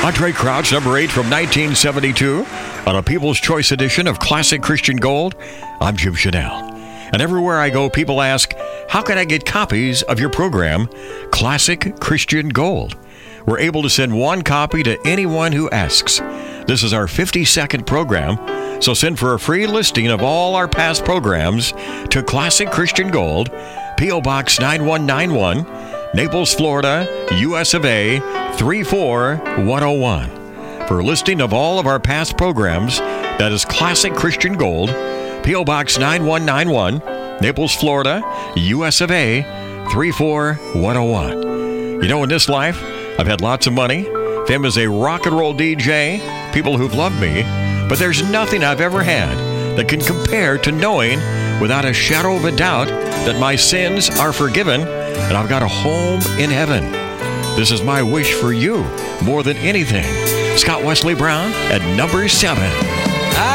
Andre Crouch, number 8 from 1972, on a People's Choice edition of Classic Christian Gold. I'm Jim Chanel. And everywhere I go, people ask, how can I get copies of your program, Classic Christian Gold? We're able to send one copy to anyone who asks. This is our 52nd program, so send for a free listing of all our past programs to Classic Christian Gold, P.O. Box 9191, Naples, Florida, US of A, 34101. For a listing of all of our past programs, that is Classic Christian Gold, P.O. Box 9191, Naples, Florida, US of A, 34101. You know, in this life, I've had lots of money, fame as a rock and roll DJ, people who've loved me, but there's nothing I've ever had that can compare to knowing without a shadow of a doubt that my sins are forgiven and I've got a home in heaven. This is my wish for you more than anything. Scott Wesley Brown at number 7.